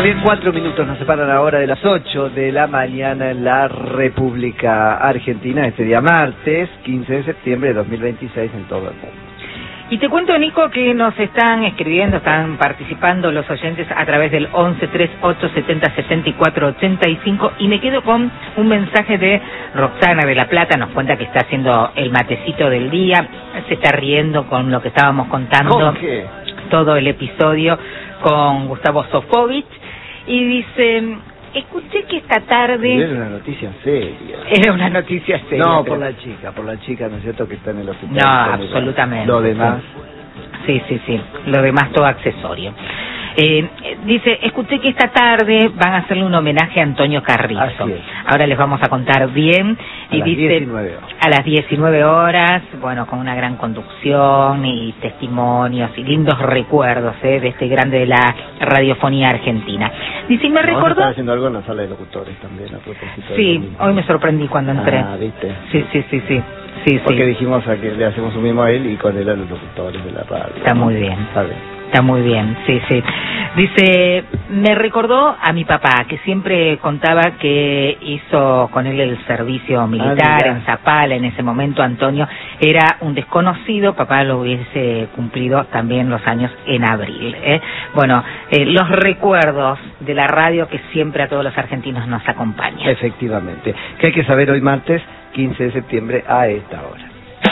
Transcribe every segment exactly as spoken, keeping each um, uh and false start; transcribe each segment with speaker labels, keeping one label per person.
Speaker 1: Muy bien, cuatro minutos nos separan ahora de las ocho de la mañana en la República Argentina, este día martes, quince de septiembre de dos mil veintiséis en todo el mundo.
Speaker 2: Y te cuento, Nico, que nos están escribiendo, están participando los oyentes a través del once treinta y ocho setenta setenta y cuatro ochenta y cinco, y me quedo con un mensaje de Roxana de La Plata. Nos cuenta que está haciendo el matecito del día, se está riendo con lo que estábamos contando.
Speaker 1: ¿Con qué? Todo
Speaker 2: el episodio con Gustavo Sofovich, y dice: escuché que esta tarde...
Speaker 1: Era una noticia seria.
Speaker 2: Era una noticia seria.
Speaker 1: No,
Speaker 2: pero...
Speaker 1: por la chica, por la chica, ¿no es cierto?, que está en el hospital.
Speaker 2: No, absolutamente.
Speaker 1: Lo demás...
Speaker 2: Sí, sí, sí, lo demás todo accesorio. Eh, dice, escuché que esta tarde van a hacerle un homenaje a Antonio Carrizo.
Speaker 1: Así es.
Speaker 2: Ahora les vamos a contar bien.
Speaker 1: A
Speaker 2: y
Speaker 1: las
Speaker 2: dice,
Speaker 1: diecinueve horas.
Speaker 2: A las diecinueve horas, bueno, con una gran conducción y testimonios y lindos recuerdos eh, de este grande de la radiofonía argentina. Dice, y me recordó...
Speaker 1: Vamos a estar haciendo algo en la sala de locutores también, a propósito.
Speaker 2: Sí, hoy me sorprendí cuando entré.
Speaker 1: Ah, ¿viste?
Speaker 2: Sí, sí, sí, sí. Sí,
Speaker 1: Porque
Speaker 2: sí.
Speaker 1: dijimos a que le hacemos un mimo a él y con él a los locutores de la radio.
Speaker 2: Está muy bien.
Speaker 1: Está bien.
Speaker 2: Está muy bien, sí, sí. Dice, me recordó a mi papá, que siempre contaba que hizo con él el servicio militar
Speaker 1: ah,
Speaker 2: en Zapala. En ese momento Antonio era un desconocido, papá lo hubiese cumplido también los años en abril. ¿eh? Bueno, eh, los recuerdos de la radio que siempre a todos los argentinos nos acompañan.
Speaker 1: Efectivamente. ¿Qué hay que saber hoy martes, quince de septiembre, a esta hora?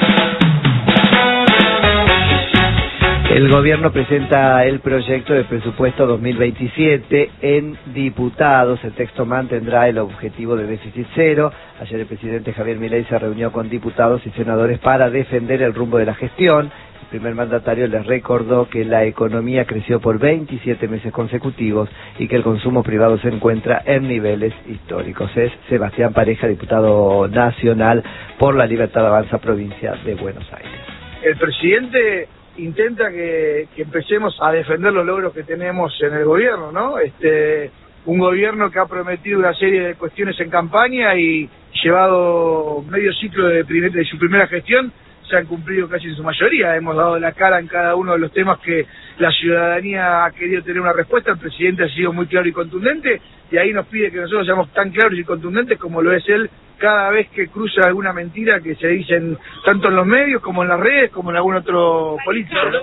Speaker 1: El gobierno presenta el proyecto de presupuesto dos mil veintisiete en diputados. El texto mantendrá el objetivo de déficit cero. Ayer el presidente Javier Milei se reunió con diputados y senadores para defender el rumbo de la gestión. El primer mandatario les recordó que la economía creció por veintisiete meses consecutivos y que el consumo privado se encuentra en niveles históricos. Es Sebastián Pareja, diputado nacional por la Libertad Avanza, provincia de Buenos Aires.
Speaker 3: El presidente intenta que, que empecemos a defender los logros que tenemos en el gobierno, ¿no? Este, un gobierno que ha prometido una serie de cuestiones en campaña y llevado medio ciclo de, primer, de su primera gestión, se han cumplido casi en su mayoría. Hemos dado la cara en cada uno de los temas que la ciudadanía ha querido tener una respuesta. El presidente ha sido muy claro y contundente, y ahí nos pide que nosotros seamos tan claros y contundentes como lo es él cada vez que cruza alguna mentira que se dicen tanto en los medios como en las redes como en algún otro político, ¿no?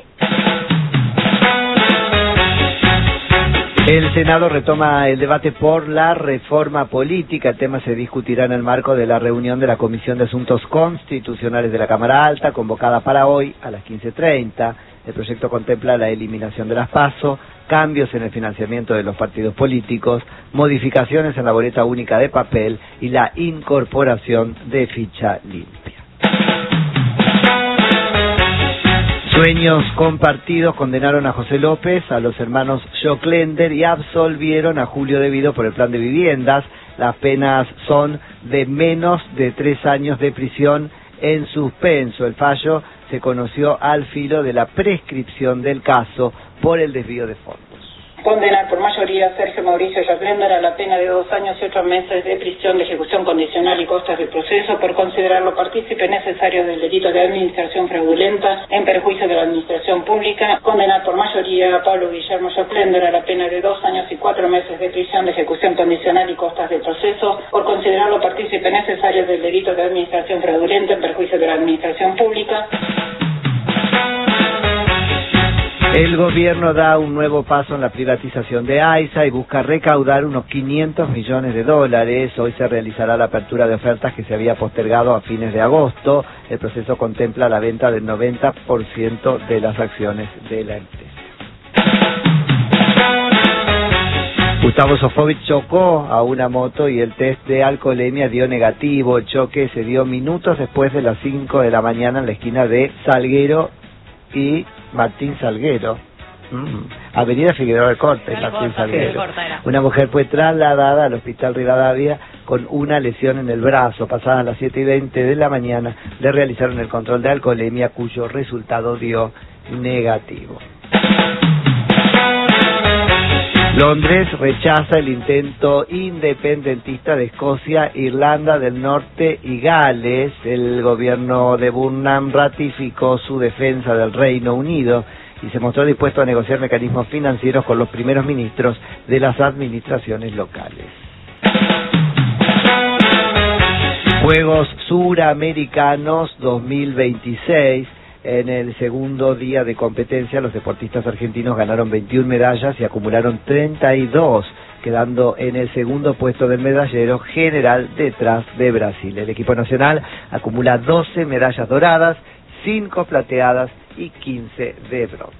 Speaker 1: El Senado retoma el debate por la reforma política. El tema se discutirá en el marco de la reunión de la Comisión de Asuntos Constitucionales de la Cámara Alta, convocada para hoy a las quince treinta. El proyecto contempla la eliminación de las PASO, cambios en el financiamiento de los partidos políticos, modificaciones en la boleta única de papel y la incorporación de ficha limpia. Sueños Compartidos condenaron a José López, a los hermanos Joclender y absolvieron a Julio Devido por el plan de viviendas. Las penas son de menos de tres años de prisión en suspenso. El fallo se conoció al filo de la prescripción del caso por el desvío de fondos.
Speaker 4: Condenar por mayoría a Sergio Mauricio Joclender a la pena de dos años y ocho meses de prisión de ejecución condicional y costas del proceso por considerarlo partícipe necesario del delito de administración fraudulenta en perjuicio de la administración pública. Condenar por mayoría a Pablo Guillermo Joclender a la pena de dos años y cuatro meses de prisión de ejecución condicional y costas del proceso por considerarlo partícipe necesario del delito de administración fraudulenta en perjuicio de la administración pública.
Speaker 1: El gobierno da un nuevo paso en la privatización de AISA y busca recaudar unos quinientos millones de dólares. Hoy se realizará la apertura de ofertas que se había postergado a fines de agosto. El proceso contempla la venta del noventa por ciento de las acciones de la empresa. Gustavo Sofovich chocó a una moto y el test de alcoholemia dio negativo. El choque se dio minutos después de las cinco de la mañana en la esquina de Salguero y Martín Salguero, mm. Avenida Figueroa del Corte, Martín Corta, Salguero. Una mujer fue trasladada al Hospital Rivadavia con una lesión en el brazo. Pasadas las siete y veinte de la mañana le realizaron el control de alcoholemia, cuyo resultado dio negativo. Londres rechaza el intento independentista de Escocia, Irlanda del Norte y Gales. El gobierno de Burnham ratificó su defensa del Reino Unido y se mostró dispuesto a negociar mecanismos financieros con los primeros ministros de las administraciones locales. Juegos Suramericanos dos mil veintiséis. En el segundo día de competencia, los deportistas argentinos ganaron veintiuna medallas y acumularon treinta y dos, quedando en el segundo puesto del medallero general detrás de Brasil. El equipo nacional acumula doce medallas doradas, cinco plateadas y quince de bronce.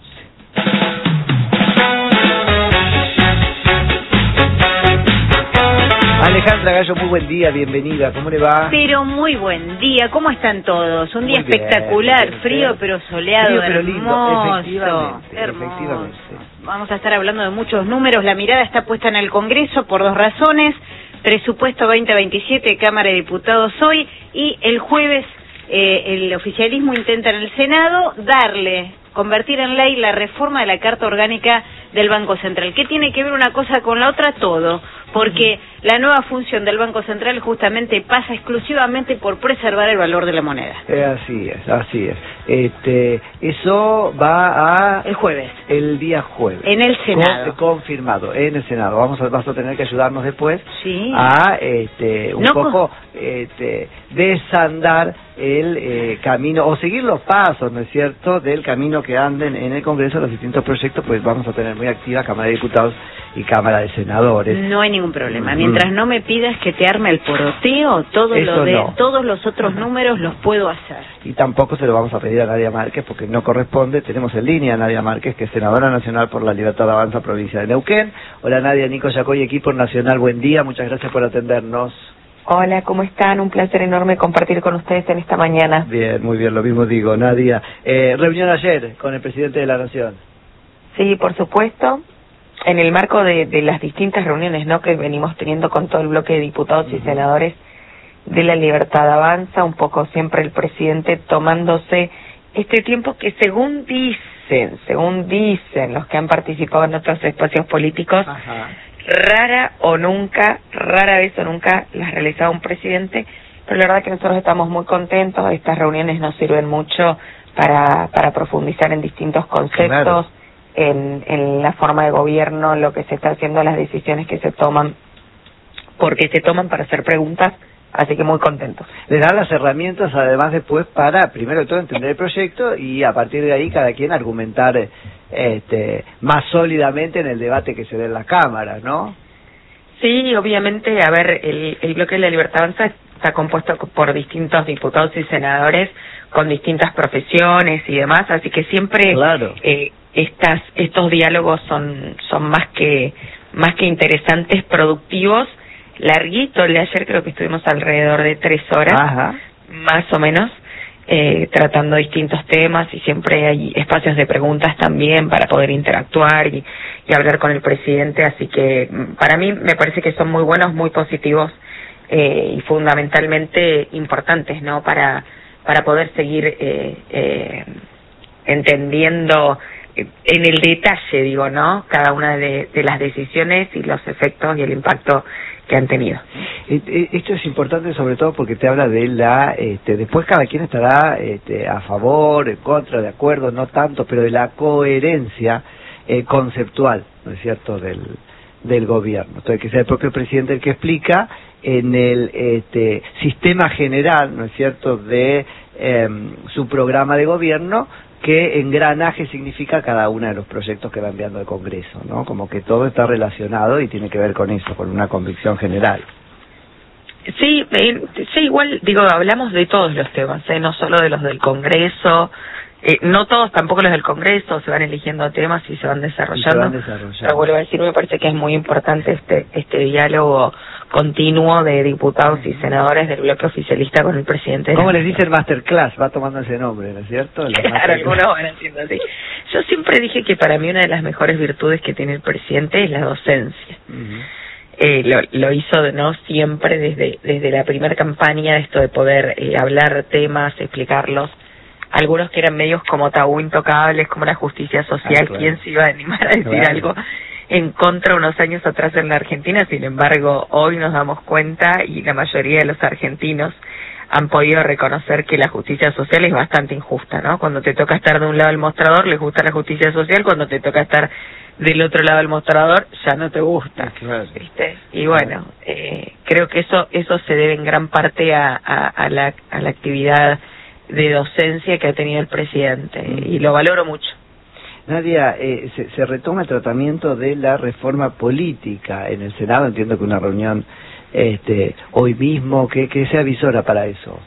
Speaker 1: Alejandra Gallo, muy buen día, bienvenida, ¿cómo le va?
Speaker 5: Pero muy buen día, ¿cómo están todos? Un día
Speaker 1: Muy bien,
Speaker 5: espectacular,
Speaker 1: bien,
Speaker 5: frío
Speaker 1: bien.
Speaker 5: pero soleado,
Speaker 1: Frío, pero
Speaker 5: hermoso,
Speaker 1: lindo, efectivamente,
Speaker 5: hermoso.
Speaker 1: efectivamente.
Speaker 5: Vamos a estar hablando de muchos números, la mirada está puesta en el Congreso por dos razones, presupuesto veinte veintisiete, Cámara de Diputados hoy, y el jueves eh, el oficialismo intenta en el Senado darle, convertir en ley la reforma de la Carta Orgánica del Banco Central. ¿Qué tiene que ver una cosa con la otra? Todo, porque la nueva función del Banco Central justamente pasa exclusivamente por preservar el valor de la moneda.
Speaker 1: Eh, así es, así es. Este, eso va a...
Speaker 5: El jueves.
Speaker 1: El día jueves.
Speaker 5: En el Senado.
Speaker 1: Con, confirmado, en el Senado. Vamos a, vas a tener que ayudarnos después
Speaker 5: Sí.
Speaker 1: a este, un
Speaker 5: No
Speaker 1: poco este, desandar el eh, camino, o seguir los pasos, ¿no es cierto?, del camino que anden en el Congreso los distintos proyectos, pues vamos a tener muy activa Cámara de Diputados y Cámara de Senadores.
Speaker 5: No hay ningún problema.
Speaker 1: Mm.
Speaker 5: Mientras no me pidas que te arme el poroteo, todo
Speaker 1: Eso
Speaker 5: lo de
Speaker 1: no.
Speaker 5: todos los otros números los puedo hacer.
Speaker 1: Y tampoco se lo vamos a pedir a Nadia Márquez porque no corresponde. Tenemos en línea a Nadia Márquez, que es senadora nacional por la Libertad Avanza, provincia de Neuquén. Hola Nadia, Nico Yacoy, equipo nacional, buen día, muchas gracias por atendernos.
Speaker 6: Hola, ¿cómo están? Un placer enorme compartir con ustedes en esta mañana.
Speaker 1: Bien, muy bien, lo mismo digo, Nadia. Eh, reunión ayer con el presidente de la Nación.
Speaker 6: Sí, por supuesto, en el marco de, de las distintas reuniones, ¿no?, que venimos teniendo con todo el bloque de diputados y senadores de la Libertad Avanza, un poco siempre el presidente tomándose este tiempo que según dicen, según dicen los que han participado en otros espacios políticos,
Speaker 1: Ajá.
Speaker 6: rara o nunca, rara vez o nunca las realizaba un presidente, pero la verdad que nosotros estamos muy contentos. Estas reuniones nos sirven mucho para, para profundizar en distintos conceptos,
Speaker 1: Claro.
Speaker 6: en, en la forma de gobierno, lo que se está haciendo, las decisiones que se toman, porque se toman para hacer preguntas, así que muy contentos.
Speaker 1: Le dan las herramientas además después para, primero de todo, entender el proyecto y a partir de ahí cada quien argumentar eh, este, más sólidamente en el debate que se dé en la Cámara, ¿no?
Speaker 6: Sí, obviamente, a ver, el, el bloque de la Libertad Avanza está compuesto por distintos diputados y senadores con distintas profesiones y demás, así que siempre
Speaker 1: Claro.
Speaker 6: eh, estas estos diálogos son son más que más que interesantes, productivos. Larguito, el de ayer creo que estuvimos alrededor de tres horas,
Speaker 1: Ajá.
Speaker 6: más o menos, eh, tratando distintos temas, y siempre hay espacios de preguntas también para poder interactuar y, y hablar con el presidente, así que para mí me parece que son muy buenos, muy positivos eh, y fundamentalmente importantes, ¿no?, para para poder seguir eh, eh, entendiendo en el detalle, digo, ¿no?, cada una de, de las decisiones y los efectos y el impacto que han tenido.
Speaker 1: Esto es importante sobre todo porque te habla de la, este, después cada quien estará este, a favor, en contra, de acuerdo, no tanto, pero de la coherencia eh, conceptual, ¿no es cierto?, del, del gobierno. Entonces, que sea el propio presidente el que explica en el este, sistema general, ¿no es cierto?, de eh, su programa de gobierno, qué engranaje significa cada uno de los proyectos que va enviando el Congreso, ¿no? Como que todo está relacionado y tiene que ver con eso, con una convicción general.
Speaker 6: Sí, eh, sí, igual, digo, hablamos de todos los temas, ¿eh? No solo de los del Congreso, eh, no todos, tampoco los del Congreso, se van eligiendo temas y se van desarrollando.
Speaker 1: Y se van desarrollando.
Speaker 6: Pero vuelvo a decir, me parece que es muy importante este este diálogo continuo de diputados y senadores del bloque oficialista con el presidente.
Speaker 1: ¿Cómo les dicen masterclass? Va tomando ese nombre, ¿no es cierto? La
Speaker 6: Claro, algunos van haciendo así. Yo siempre dije que para mí una de las mejores virtudes que tiene el presidente es la docencia.
Speaker 1: Uh-huh.
Speaker 6: Eh, lo, lo hizo, ¿no?, siempre desde desde la primera campaña, esto de poder eh, hablar temas, explicarlos, algunos que eran medios como tabú intocables, como la justicia social. Ah, claro. ¿Quién se iba a animar a decir claro. algo en contra unos años atrás en la Argentina? Sin embargo, hoy nos damos cuenta, y la mayoría de los argentinos han podido reconocer que la justicia social es bastante injusta, ¿no? Cuando te toca estar de un lado del mostrador, les gusta la justicia social, cuando te toca estar del otro lado del mostrador, ya no te gusta,
Speaker 1: claro.
Speaker 6: ¿viste? Y bueno, eh, creo que eso eso se debe en gran parte a, a, a, la, a la actividad de docencia que ha tenido el presidente, mm. y lo valoro mucho.
Speaker 1: Nadia, eh, se, se retoma el tratamiento de la reforma política en el Senado, entiendo que una reunión este, hoy mismo, ¿qué, qué se avisora para eso?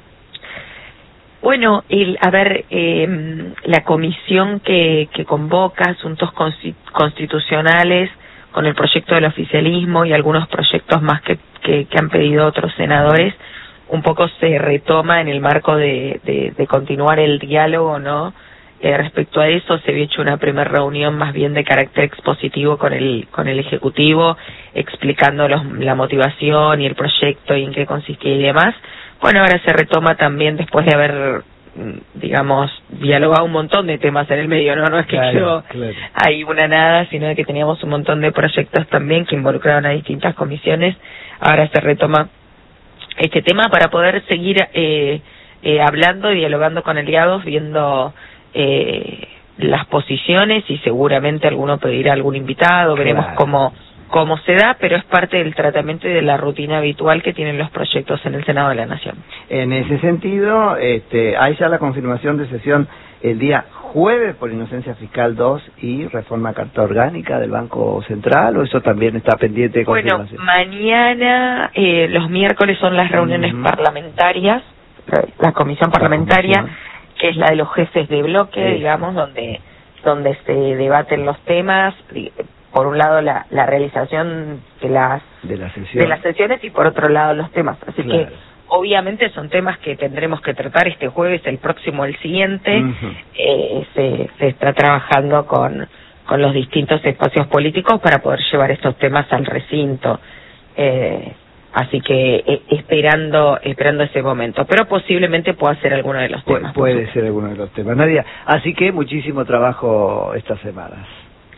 Speaker 6: Bueno, el, a ver, eh, la comisión que, que convoca asuntos constitucionales con el proyecto del oficialismo y algunos proyectos más que, que, que han pedido otros senadores, un poco se retoma en el marco de, de, de continuar el diálogo, ¿no? Eh, respecto a eso, se había hecho una primera reunión más bien de carácter expositivo con el con el Ejecutivo, explicando los, la motivación y el proyecto y en qué consistía y demás. Bueno, ahora se retoma también después de haber, digamos, dialogado un montón de temas en el medio, ¿no? No es que
Speaker 1: claro,
Speaker 6: yo
Speaker 1: claro.
Speaker 6: hay una nada, sino de que teníamos un montón de proyectos también que involucraban a distintas comisiones. Ahora se retoma este tema para poder seguir eh, eh, hablando y dialogando con aliados, viendo eh, las posiciones, y seguramente alguno pedirá algún invitado, veremos
Speaker 1: claro.
Speaker 6: cómo cómo se da, pero es parte del tratamiento y de la rutina habitual que tienen los proyectos en el Senado de la Nación.
Speaker 1: En ese sentido, este, hay ya la confirmación de sesión el día jueves por inocencia fiscal dos y reforma carta orgánica del Banco Central, o eso también está pendiente de confirmación.
Speaker 6: Bueno, mañana, eh, los miércoles son las reuniones uh-huh. parlamentarias, la comisión parlamentaria, la comisión. que es la de los jefes de bloque, sí. digamos, donde donde se debaten los temas. Por un lado la, la realización de las
Speaker 1: de, la sesión.
Speaker 6: de las sesiones y por otro lado los temas. Así
Speaker 1: claro.
Speaker 6: que obviamente son temas que tendremos que tratar este jueves, el próximo, el siguiente. Uh-huh. eh, se, se está trabajando con, con los distintos espacios políticos para poder llevar estos temas al recinto. Eh, así que eh, esperando esperando ese momento. Pero posiblemente pueda ser alguno de los
Speaker 1: Pu-
Speaker 6: temas.
Speaker 1: Puede ser alguno de los temas, Nadia. Así que muchísimo trabajo estas semanas.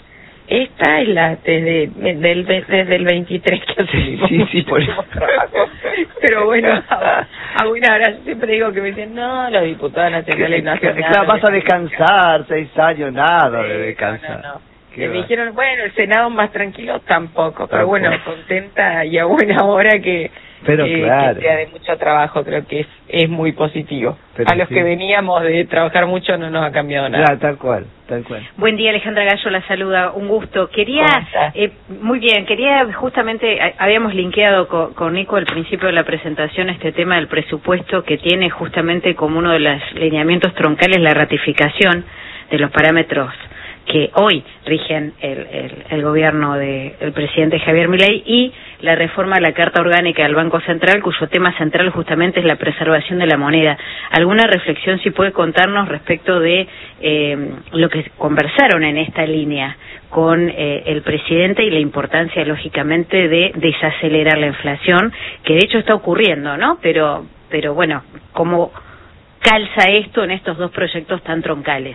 Speaker 6: Esta es la desde, del, desde el veintitrés que hacemos
Speaker 1: sí, sí, por eso.
Speaker 6: trabajo. Pero bueno, a, a buena hora siempre digo que me dicen, no, los diputados nacionales no hacen nada.
Speaker 1: Vas a descansar, seis años, nada
Speaker 6: sí,
Speaker 1: de descansar.
Speaker 6: No, no, no. Me dijeron, bueno, el Senado más tranquilo, tampoco, pero tampoco. Bueno, contenta y a buena hora que,
Speaker 1: pero
Speaker 6: que,
Speaker 1: claro.
Speaker 6: que sea de mucho trabajo, creo que es es muy positivo.
Speaker 1: Pero
Speaker 6: a los
Speaker 1: sí.
Speaker 6: que veníamos de trabajar mucho no nos ha cambiado nada.
Speaker 1: Claro, tal cual, tal cual.
Speaker 5: Buen día, Alejandra Gallo la saluda, un gusto. Quería, eh, muy bien, quería justamente, a, habíamos linkeado con, con Nico al principio de la presentación este tema del presupuesto que tiene justamente como uno de los lineamientos troncales la ratificación de los parámetros que hoy rigen el, el, el gobierno del presidente Javier Milei y la reforma de la Carta Orgánica del Banco Central, cuyo tema central justamente es la preservación de la moneda. ¿Alguna reflexión si puede contarnos respecto de eh, lo que conversaron en esta línea con eh, el presidente y la importancia, lógicamente, de desacelerar la inflación, que de hecho está ocurriendo, ¿no? Pero, pero bueno, ¿cómo calza esto en estos dos proyectos tan troncales?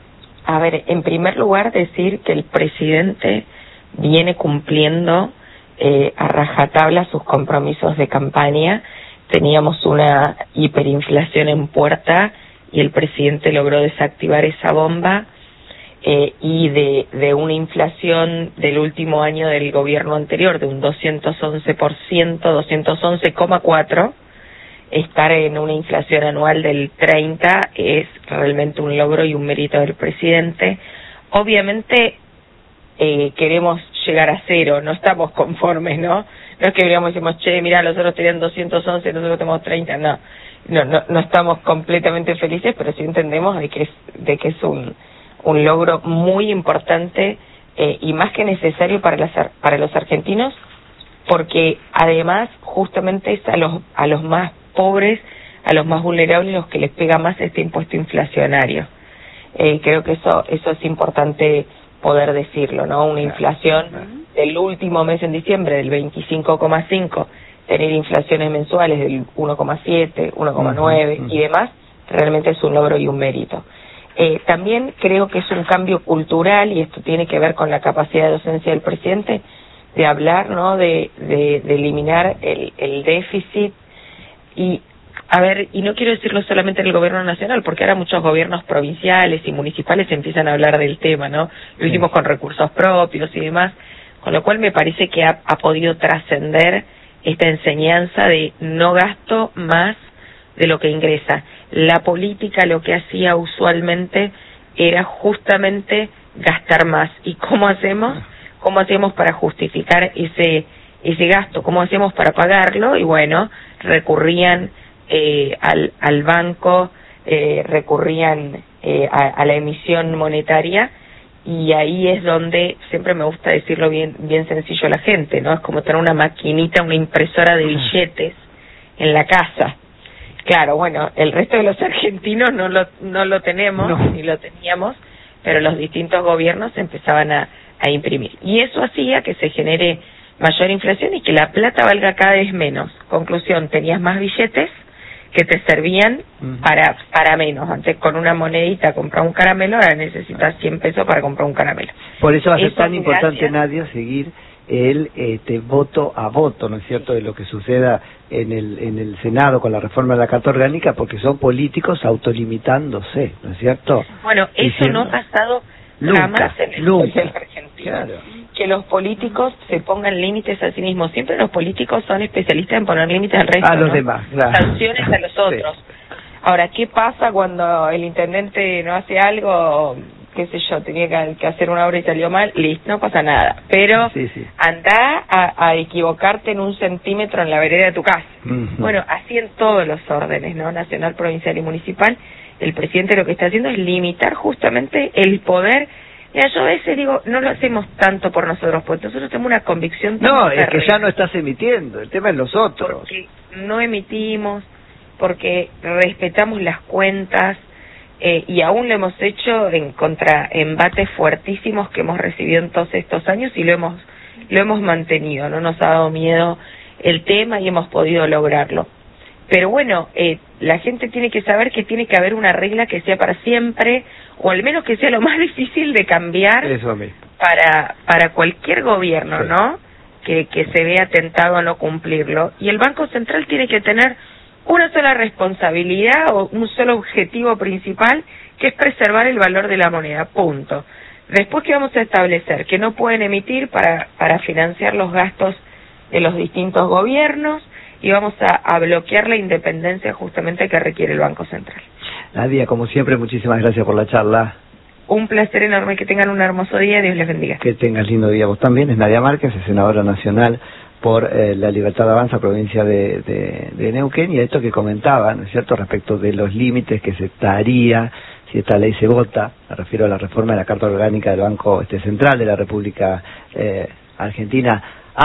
Speaker 6: A ver, en primer lugar decir que el presidente viene cumpliendo eh, a rajatabla sus compromisos de campaña. Teníamos una hiperinflación en puerta y el presidente logró desactivar esa bomba eh, y de, de una inflación del último año del gobierno anterior de un doscientos once por ciento, doscientos once coma cuatro por ciento, estar en una inflación anual del treinta es realmente un logro y un mérito del presidente. Obviamente eh, queremos llegar a cero, no estamos conformes, ¿no? No es que veríamos y decimos, che, mirá, los otros tenían doscientos once, nosotros tenemos treinta, no. No, no, no estamos completamente felices, pero sí entendemos de que es, de que es un, un logro muy importante eh, y más que necesario para, las, para los argentinos, porque además justamente es a los, a los más pobres, a los más vulnerables, los que les pega más este impuesto inflacionario. Eh, creo que eso eso es importante poder decirlo, ¿no? Una inflación del último mes en diciembre del veinticinco coma cinco, tener inflaciones mensuales del uno coma siete, uno coma nueve y demás, realmente es un logro y un mérito. Eh, también creo que es un cambio cultural, y esto tiene que ver con la capacidad de docencia del presidente, de hablar, ¿no? De, de, de eliminar el, el déficit. Y A ver, y no quiero decirlo solamente en el gobierno nacional, porque ahora muchos gobiernos provinciales y municipales empiezan a hablar del tema, ¿no? Lo hicimos con recursos propios y demás, con lo cual me parece que ha, ha podido trascender esta enseñanza de no gasto más de lo que ingresa. La política lo que hacía usualmente era justamente gastar más. ¿Y cómo hacemos? ¿Cómo hacemos para justificar ese ese gasto? ¿Cómo hacemos para pagarlo? Y bueno, recurrían eh, al, al banco, eh, recurrían eh, a, a la emisión monetaria, y ahí es donde siempre me gusta decirlo bien bien sencillo a la gente, ¿no? Es como tener una maquinita, una impresora de billetes en la casa. Claro, bueno, el resto de los argentinos no lo no lo tenemos, no. ni lo teníamos, pero los distintos gobiernos empezaban a, a imprimir. Y eso hacía que se genere mayor inflación y que la plata valga cada vez menos. Conclusión, tenías más billetes que te servían uh-huh. para para menos. Antes con una monedita comprar un caramelo, ahora necesitas cien pesos para comprar un caramelo.
Speaker 1: Por eso va a ser tan importante,
Speaker 6: gracias.
Speaker 1: Nadia, seguir el este, voto a voto, ¿no es cierto?, de lo que suceda en el en el Senado con la reforma de la Carta Orgánica, porque son políticos autolimitándose, ¿no es cierto?
Speaker 6: Bueno, eso
Speaker 1: Diciendo,
Speaker 6: no ha pasado
Speaker 1: nunca,
Speaker 6: jamás en el
Speaker 1: nunca,
Speaker 6: argentino.
Speaker 1: Claro.
Speaker 6: Que los políticos se pongan límites a sí mismos. Siempre los políticos son especialistas en poner límites al resto,
Speaker 1: a los
Speaker 6: ¿no?
Speaker 1: demás, claro.
Speaker 6: Sanciones a los otros. Sí. Ahora, ¿qué pasa cuando el intendente no hace algo? Qué sé yo, tenía que, que hacer una obra y salió mal, listo, no pasa nada. Pero
Speaker 1: sí, sí.
Speaker 6: andá a, a equivocarte en un centímetro en la vereda de tu casa. Uh-huh. Bueno, así en todos los órdenes, ¿no? Nacional, provincial y municipal. El presidente lo que está haciendo es limitar justamente el poder. Mira, yo a veces digo, no lo hacemos tanto por nosotros, porque nosotros tenemos una convicción tan
Speaker 1: No, es
Speaker 6: terrible.
Speaker 1: que ya no estás emitiendo, el tema es los otros.
Speaker 6: Porque no emitimos, porque respetamos las cuentas, eh, y aún lo hemos hecho en contra embates fuertísimos que hemos recibido en todos estos años, y lo hemos lo hemos mantenido, no nos ha dado miedo el tema y hemos podido lograrlo. Pero bueno, eh, la gente tiene que saber que tiene que haber una regla que sea para siempre, o al menos que sea lo más difícil de cambiar.
Speaker 1: Eso mismo.
Speaker 6: para para cualquier gobierno, sí. ¿no? Que, que se vea tentado a no cumplirlo. Y el Banco Central tiene que tener una sola responsabilidad o un solo objetivo principal, que es preservar el valor de la moneda, punto. Después, ¿qué vamos a establecer? Que no pueden emitir para, para financiar los gastos de los distintos gobiernos, y vamos a, a bloquear la independencia justamente que requiere el Banco Central.
Speaker 1: Nadia, como siempre, muchísimas gracias por la charla.
Speaker 6: Un placer enorme, que tengan un hermoso día, Dios les bendiga.
Speaker 1: Que tengas lindo día vos también. Es Nadia Márquez, es senadora nacional por eh, la Libertad Avanza, provincia de, de, de Neuquén, y a esto que comentaba, ¿no es cierto?, respecto de los límites que se estaría si esta ley se vota. Me refiero a la reforma de la Carta Orgánica del Banco este Central de la República eh, Argentina,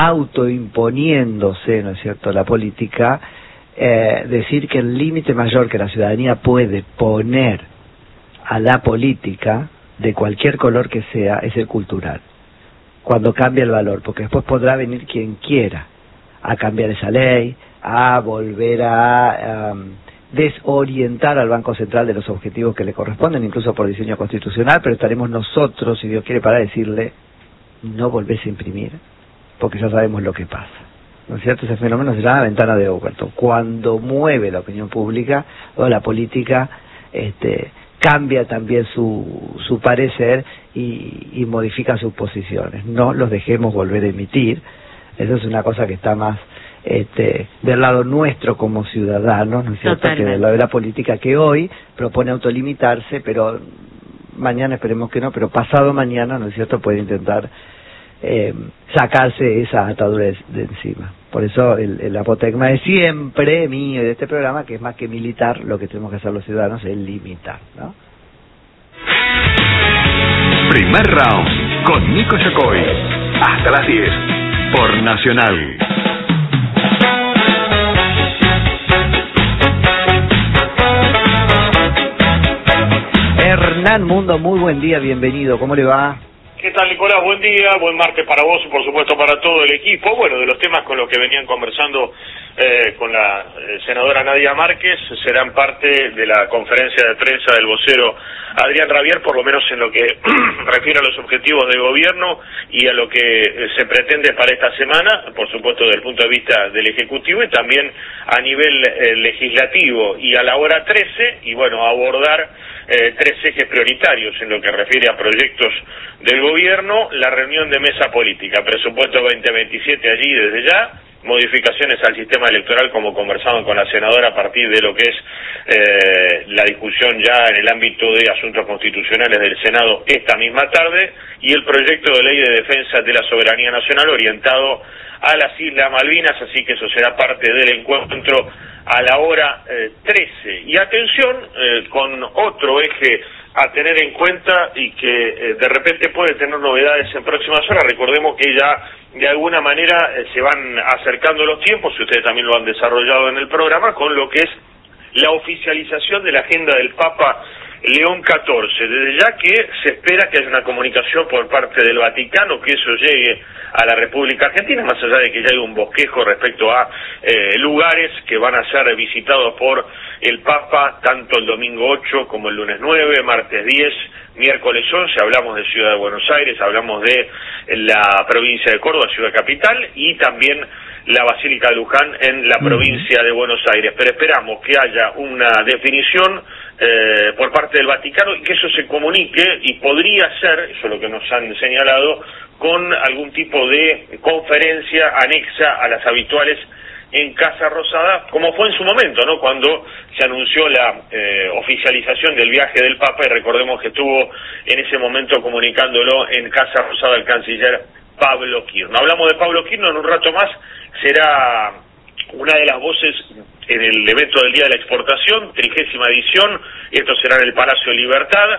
Speaker 1: autoimponiéndose, ¿no es cierto?, la política, eh, decir que el límite mayor que la ciudadanía puede poner a la política, de cualquier color que sea, es el cultural, cuando cambia el valor, porque después podrá venir quien quiera a cambiar esa ley, a volver a um, desorientar al Banco Central de los objetivos que le corresponden, incluso por diseño constitucional, pero estaremos nosotros, si Dios quiere, para decirle, no volvés a imprimir, porque ya sabemos lo que pasa, ¿no es cierto? Ese fenómeno se llama ventana de Overton. Cuando mueve la opinión pública o la política, este, cambia también su, su parecer y, y modifica sus posiciones. No los dejemos volver a emitir. Eso es una cosa que está más este, del lado nuestro como ciudadanos, ¿no es cierto?, Totalmente. Que del lado de la política, que hoy propone autolimitarse, pero mañana esperemos que no, pero pasado mañana, ¿no es cierto?, puede intentar Eh, sacarse esa atadura de, de encima. Por eso el, el apotegma de siempre mío y de este programa, que es más que militar, lo que tenemos que hacer los ciudadanos es limitar, ¿no?
Speaker 7: Primer round con Nico Yacoy, hasta las diez por Nacional.
Speaker 1: Hernán Mundo, muy buen día, bienvenido, ¿cómo le va?
Speaker 8: ¿Qué tal, Nicolás? Buen día, buen martes para vos y por supuesto para todo el equipo. Bueno, de los temas con los que venían conversando eh, con la eh, senadora Nadia Márquez, serán parte de la conferencia de prensa del vocero Adrián Rabier, por lo menos en lo que refiere a los objetivos del gobierno y a lo que eh, se pretende para esta semana, por supuesto desde el punto de vista del Ejecutivo y también a nivel eh, legislativo, y a la hora trece, y bueno, abordar eh, tres ejes prioritarios en lo que refiere a proyectos del gobierno: la reunión de mesa política, presupuesto veinte veintisiete allí desde ya, modificaciones al sistema electoral, como conversaban con la senadora, a partir de lo que es eh, la discusión ya en el ámbito de asuntos constitucionales del Senado esta misma tarde, y el proyecto de ley de defensa de la soberanía nacional orientado a las Islas Malvinas, así que eso será parte del encuentro a la hora eh, trece. Y atención eh, con otro eje a tener en cuenta y que eh, de repente puede tener novedades en próximas horas. Recordemos que ya de alguna manera eh, se van acercando los tiempos, y ustedes también lo han desarrollado en el programa, con lo que es la oficialización de la agenda del Papa León catorce. Desde ya que se espera que haya una comunicación por parte del Vaticano, que eso llegue a la República Argentina, más allá de que ya hay un bosquejo respecto a eh, lugares que van a ser visitados por el Papa, tanto el domingo ocho como el lunes nueve, martes diez, miércoles once. Hablamos de Ciudad de Buenos Aires, hablamos de la provincia de Córdoba, ciudad capital, y también la Basílica de Luján en la provincia de Buenos Aires. Pero esperamos que haya una definición eh, por parte del Vaticano y que eso se comunique, y podría ser, eso es lo que nos han señalado, con algún tipo de conferencia anexa a las habituales en Casa Rosada, como fue en su momento, ¿no?, cuando se anunció la eh, oficialización del viaje del Papa, y recordemos que estuvo en ese momento comunicándolo en Casa Rosada el canciller Pablo Quirno. Hablamos de Pablo Quirno, en un rato más será una de las voces en el evento del Día de la Exportación, trigésima edición. Esto será en el Palacio Libertad,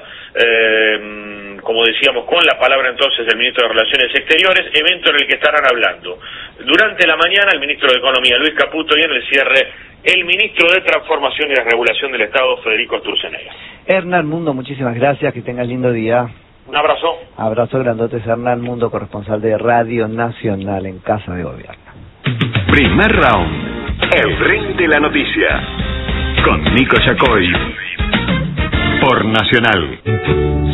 Speaker 8: eh, como decíamos, con la palabra entonces del ministro de Relaciones Exteriores, evento en el que estarán hablando durante la mañana el ministro de Economía, Luis Caputo, y en el cierre el ministro de Transformación y Desregulación del Estado, Federico Sturzenegger.
Speaker 1: Hernán Mundo, muchísimas gracias, que tengas lindo día.
Speaker 8: Un abrazo.
Speaker 1: Abrazo grandote, Hernán Mundo, corresponsal de Radio Nacional en Casa de Gobierno.
Speaker 7: Primer round, el ring de la noticia, con Nico Yacoy, por Nacional.